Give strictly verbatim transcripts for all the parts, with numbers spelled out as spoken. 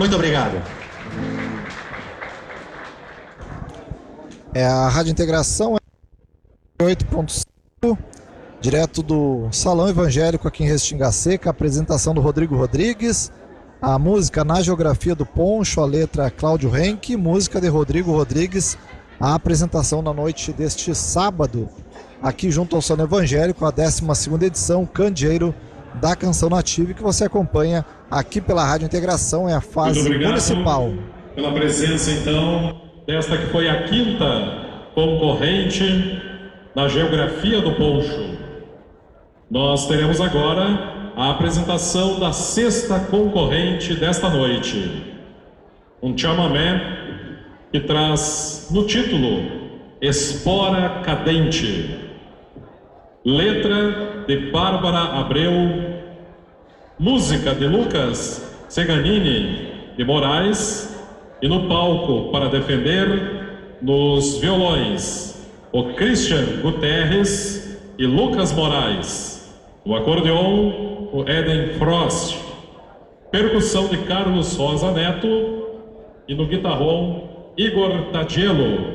Muito obrigado. É, a Rádio Integração é oito ponto cinco, direto do Salão Evangélico aqui em Restinga Seca, a apresentação do Rodrigo Rodrigues, a música Na Geografia do Poncho, a letra Cláudio Henke, música de Rodrigo Rodrigues, a apresentação na noite deste sábado, aqui junto ao Salão Evangélico, a décima segunda edição, Candeeiro da Canção Nativa, que você acompanha aqui pela Rádio Integração, é a fase municipal. Pela presença, então, desta que foi a quinta concorrente na Geografia do Poncho. Nós teremos agora a apresentação da sexta concorrente desta noite. Um chamamé que traz no título Espora Cadente. Letra de Bárbara Abreu, música de Lucas Seganini de Moraes, e no palco para defender, nos violões, o Christian Guterres e Lucas Moraes, no acordeon, o Eden Frost, percussão de Carlos Rosa Neto e no guitarrão, Igor Tadielo.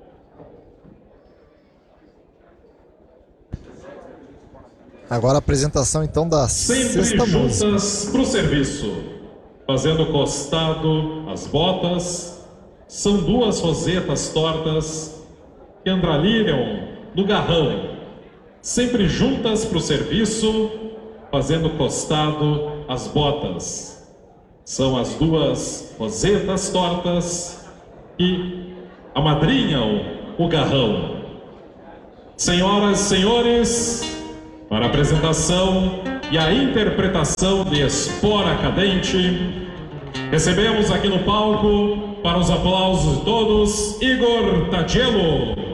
Agora a apresentação então da Sempre sexta música. juntas para o serviço, fazendo costado as botas, são duas rosetas tortas que andralham no garrão. Sempre juntas para o serviço, fazendo costado as botas. São as duas rosetas tortas que amadrinham o garrão. Senhoras e senhores, para a apresentação e a interpretação de Espora Cadente, recebemos aqui no palco, para os aplausos de todos, Igor Tadielo.